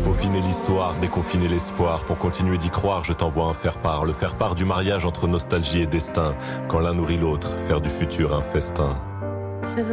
Peaufiner l'histoire, déconfiner l'espoir. Pour continuer d'y croire, je t'envoie un faire-part. Le faire-part du mariage entre nostalgie et destin. Quand l'un nourrit l'autre, faire du futur un festin.